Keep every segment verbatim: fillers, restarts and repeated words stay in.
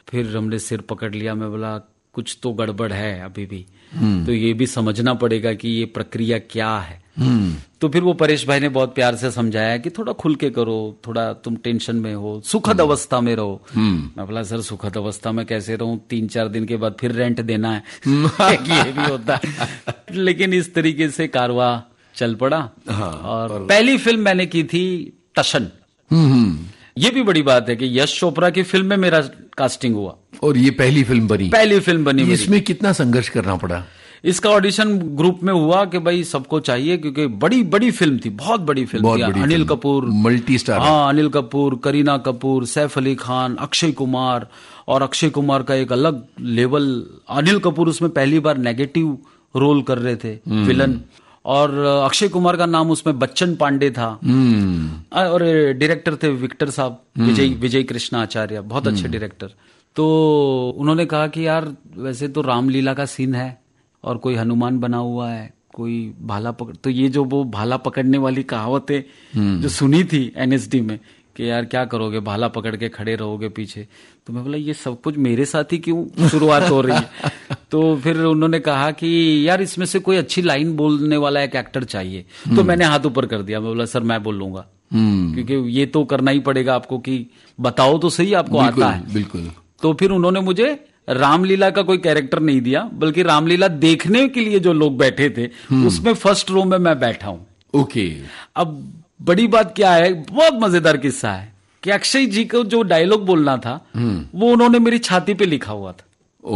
फिर हमने सिर पकड़ लिया, मैं बोला कुछ तो गड़बड़ है अभी भी, तो ये भी समझना पड़ेगा कि ये प्रक्रिया क्या है। तो फिर वो परेश भाई ने बहुत प्यार से समझाया कि थोड़ा खुल के करो, थोड़ा तुम टेंशन में हो, सुखद अवस्था में रहो। मैं बोला सर सुखद अवस्था में कैसे रहूं, तीन चार दिन के बाद फिर रेंट देना है ये भी होता है। लेकिन इस तरीके से कारवा चल पड़ा। हाँ, और, और पहली फिल्म मैंने की थी टशन। ये भी बड़ी बात है कि यश चोपड़ा की फिल्म में मेरा कास्टिंग हुआ और ये पहली फिल्म बनी। पहली फिल्म बनी। इसमें कितना संघर्ष करना पड़ा? इसका ऑडिशन ग्रुप में हुआ कि भाई सबको चाहिए, क्योंकि बड़ी बड़ी फिल्म थी, बहुत बड़ी फिल्म बहुत थी। बड़ी Anil film, Kapoor multi star. हाँ, अनिल कपूर, करीना कपूर, सैफ अली खान, अक्षय कुमार। और अक्षय कुमार का एक अलग लेवल, अनिल कपूर उसमें पहली बार नेगेटिव रोल कर रहे थे, विलन। और अक्षय कुमार का नाम उसमें बच्चन पांडे था। और डायरेक्टर थे विक्टर साहब, विजय विजय कृष्णा आचार्य, बहुत अच्छे डायरेक्टर। तो उन्होंने कहा कि यार वैसे तो रामलीला का सीन है और कोई हनुमान बना हुआ है, कोई भाला पकड़, तो ये जो वो भाला पकड़ने वाली कहावतें जो सुनी थी एनएसडी में कि यार क्या करोगे, भाला पकड़ के खड़े रहोगे पीछे, तो मैं बोला ये सब कुछ मेरे साथ ही क्यों शुरुआत हो रही है। तो फिर उन्होंने कहा कि यार इसमें से कोई अच्छी लाइन बोलने वाला एक एक्टर चाहिए। तो मैंने हाथ ऊपर कर दिया, मैं बोला सर मैं बोल लूंगा, क्योंकि ये तो करना ही पड़ेगा आपको कि बताओ तो सही आपको आता है। बिल्कुल। तो फिर उन्होंने मुझे रामलीला का कोई कैरेक्टर नहीं दिया, बल्कि रामलीला देखने के लिए जो लोग बैठे थे उसमें फर्स्ट रो में मैं बैठा हूं। ओके। अब बड़ी बात क्या है, बहुत मजेदार किस्सा है कि अक्षय जी को जो डायलॉग बोलना था वो उन्होंने मेरी छाती पे लिखा हुआ था।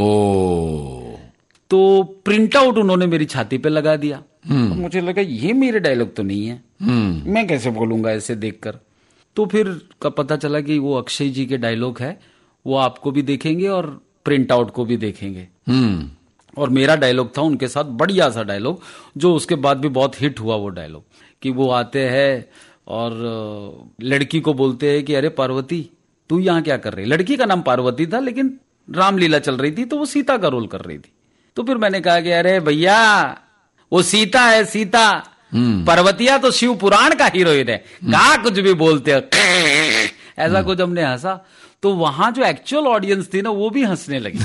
ओ। तो प्रिंट आउट उन्होंने मेरी छाती पे लगा दिया। तो मुझे लगा ये मेरे डायलॉग तो नहीं है, मैं कैसे बोलूंगा ऐसे देखकर। तो फिर का पता चला कि वो अक्षय जी के डायलॉग है, वो आपको भी देखेंगे और प्रिंट आउट को भी देखेंगे। और मेरा डायलॉग था उनके साथ, बढ़िया सा डायलॉग, जो उसके बाद भी बहुत हिट हुआ वो डायलॉग, कि वो आते हैं और लड़की को बोलते हैं कि अरे पार्वती तू यहाँ क्या कर रही। लड़की का नाम पार्वती था, लेकिन रामलीला चल रही थी तो वो सीता का रोल कर रही थी। तो फिर मैंने कहा कि अरे भैया वो सीता है, सीता, पार्वतिया तो शिव पुराण का हीरोइन है, कहा कुछ भी बोलते हो ऐसा कुछ हमने हंसा। तो वहां जो एक्चुअल ऑडियंस थी ना वो भी हंसने लगी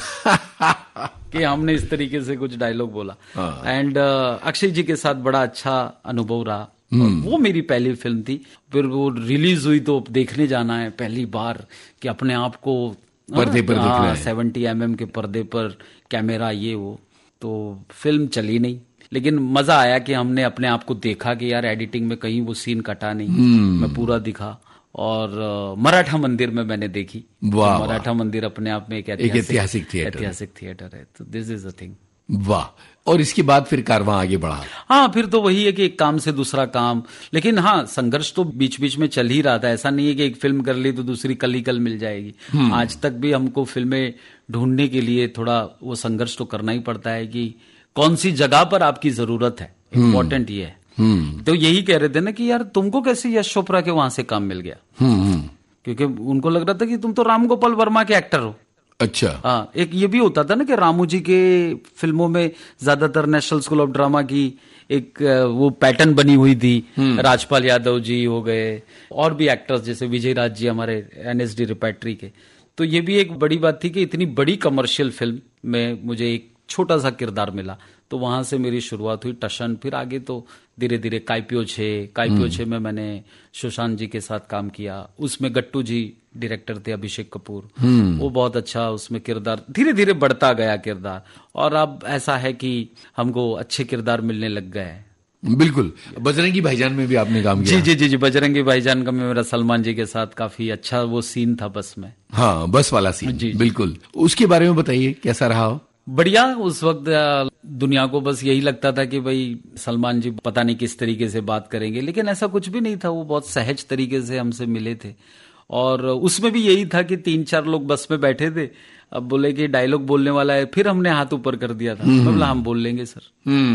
कि हमने इस तरीके से कुछ डायलॉग बोला। एंड uh, अक्षय जी के साथ बड़ा अच्छा अनुभव रहा। वो मेरी पहली फिल्म थी। फिर वो रिलीज हुई तो देखने जाना है पहली बार कि अपने आप को पर्दे पर देखना है, सेवेंटी एम एम के पर्दे पर कैमरा ये वो। तो फिल्म चली नहीं, लेकिन मजा आया कि हमने अपने आप को देखा कि यार एडिटिंग में कहीं वो सीन कटा नहीं, मैं पूरा दिखा। और uh, मराठा मंदिर में मैंने देखी। वाह, तो मराठा मंदिर अपने आप में एक ऐतिहासिक थिएटर ऐतिहासिक थिएटर है। तो दिस इज अ थिंग। वाह। और इसके बाद फिर कारवां आगे बढ़ा? हाँ, फिर तो वही है कि एक काम से दूसरा काम, लेकिन हाँ संघर्ष तो बीच बीच में चल ही रहा था। ऐसा नहीं है कि एक फिल्म कर ली तो दूसरी कल ही कल मिल जाएगी। आज तक भी हमको फिल्में ढूंढने के लिए थोड़ा वो संघर्ष तो करना ही पड़ता है कि कौन सी जगह पर आपकी जरूरत है। इम्पोर्टेंट ये है। तो यही कह रहे थे ना कि यार तुमको कैसे यश चोपड़ा के वहां से काम मिल गया, क्योंकि उनको लग रहा था कि तुम तो राम गोपाल वर्मा के एक्टर हो। अच्छा। हाँ, एक ये भी होता था ना कि रामू जी के फिल्मों में ज्यादातर नेशनल स्कूल ऑफ ड्रामा की एक वो पैटर्न बनी हुई थी। राजपाल यादव जी हो गए और भी एक्टर्स जैसे विजय राज जी हमारे एनएसडी रिपैट्री के। तो ये भी एक बड़ी बात थी कि इतनी बड़ी कमर्शियल फिल्म में मुझे एक छोटा सा किरदार मिला। तो वहां से मेरी शुरुआत हुई टशन। फिर आगे तो धीरे धीरे काइपियो छे काइपियो छे में मैंने सुशांत जी के साथ काम किया। उसमें गट्टू जी डायरेक्टर थे, अभिषेक कपूर, वो बहुत अच्छा उसमें किरदार, धीरे धीरे बढ़ता गया किरदार। और अब ऐसा है कि हमको अच्छे किरदार मिलने लग गए हैं। बिल्कुल। बजरंगी भाईजान में भी आपने काम किया? जी जी जी जी बजरंगी भाईजान का में मेरा सलमान जी के साथ काफी अच्छा वो सीन था बस में। हाँ, बस वाला सीन। जी, बिल्कुल। उसके बारे में बताइए, कैसा रहा हो? बढ़िया। उस वक्त दुनिया को बस यही लगता था कि भाई सलमान जी पता नहीं किस तरीके से बात करेंगे, लेकिन ऐसा कुछ भी नहीं था। वो बहुत सहज तरीके से हमसे मिले थे। और उसमें भी यही था कि तीन चार लोग बस में बैठे थे, अब बोले कि डायलॉग बोलने वाला है, फिर हमने हाथ ऊपर कर दिया था, मतलब हम बोल लेंगे सर।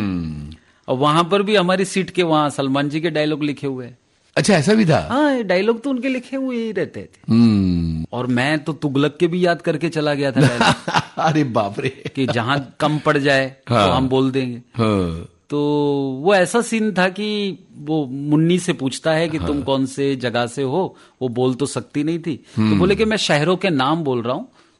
और वहां पर भी हमारी सीट के वहां सलमान जी के डायलॉग लिखे हुए हैं। अच्छा, ऐसा भी था? हाँ, डायलॉग तो उनके लिखे हुए ही रहते थे। और मैं तो तुगलक के भी याद करके चला गया था। अरे बाप रे, कि जहां कम पड़ जाए हाँ, तो हम बोल देंगे। हाँ। तो वो ऐसा सीन था कि वो मुन्नी से पूछता है कि हाँ, तुम कौन से जगह से हो। वो बोल तो सकती नहीं थी, तो बोले कि मैं शहरों के नाम बोल रहा हूँ,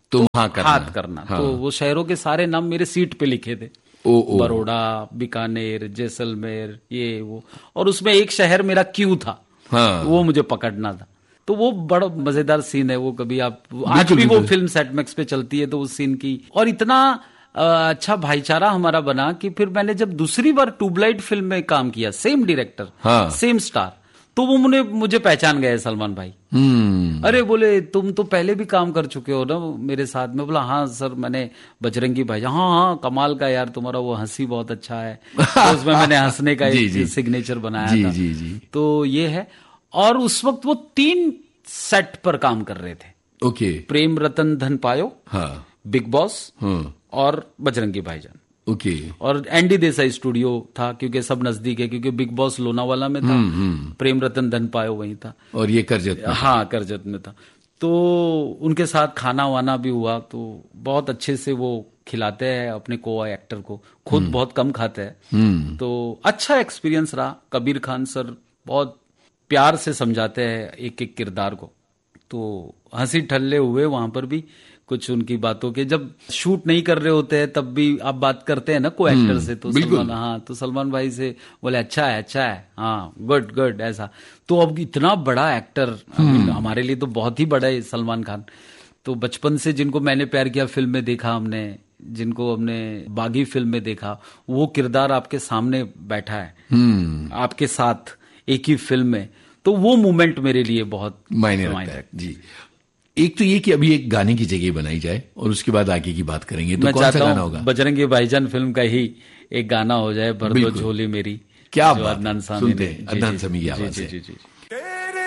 तो वहां करना, हाथ करना। हाँ। तो वो शहरों के सारे नाम मेरे सीट पे लिखे थे, ओ, ओ, बड़ौदा, बीकानेर, जैसलमेर, ये वो, और उसमें एक शहर मेरा क्यू था। हाँ। वो मुझे पकड़ना था। तो वो बड़ा मजेदार सीन है वो, कभी आप आज भी वो फिल्म सेट मैक्स पे चलती है तो उस सीन की, और इतना अच्छा भाईचारा हमारा बना कि फिर मैंने जब दूसरी बार ट्यूबलाइट फिल्म में काम किया, सेम डायरेक्टर, हाँ। सेम स्टार, तो वो मुझे मुझे पहचान गए सलमान भाई। अरे बोले तुम तो पहले भी काम कर चुके हो ना मेरे साथ में। बोला हाँ सर मैंने बजरंगी भाईजान, हाँ हाँ कमाल का यार, तुम्हारा वो हंसी बहुत अच्छा है। तो उसमें मैंने हंसने का एक सिग्नेचर बनाया जी, था। जी, जी। तो ये है। और उस वक्त वो तीन सेट पर काम कर रहे थे। ओके। प्रेम रतन धन पायो, हाँ। बिग बॉस, हाँ। और बजरंगी भाईजान। ओके। और एनडी देसाई स्टूडियो था क्योंकि सब नजदीक है, क्योंकि बिग बॉस लोनावाला में था, प्रेम रतन धन पायो वहीं था, और ये करजत में। हाँ करजत में था। तो उनके साथ खाना वाना भी हुआ, तो बहुत अच्छे से वो खिलाते हैं अपने को एक्टर को, खुद बहुत कम खाते हैं। तो अच्छा एक्सपीरियंस रहा। कबीर खान सर बहुत प्यार से समझाते हैं एक एक किरदार को, तो हंसी ठल्ले हुए वहां पर भी कुछ उनकी बातों के। जब शूट नहीं कर रहे होते हैं तब भी आप बात करते हैं ना को एक्टर से, तो सलमान, हाँ तो सलमान भाई से बोले अच्छा है अच्छा है, हाँ गुड गुड, ऐसा। तो अब इतना बड़ा एक्टर हमारे लिए तो बहुत ही बड़ा है सलमान खान। तो बचपन से जिनको मैंने प्यार किया फिल्म में देखा हमने, जिनको हमने बागी फिल्म में देखा, वो किरदार आपके सामने बैठा है, आपके साथ एक ही फिल्म में, तो वो मोमेंट मेरे लिए बहुत मायने रखता है। जी, एक तो ये कि अभी एक गाने की जगह बनाई जाए और उसके बाद आगे की बात करेंगे। तो कौन सा गाना होगा? बजरंगी भाईजान फिल्म का ही एक गाना हो जाए, भर दो झोली मेरी। क्या बात, सुनते हैं अदनान समी की आवाज से।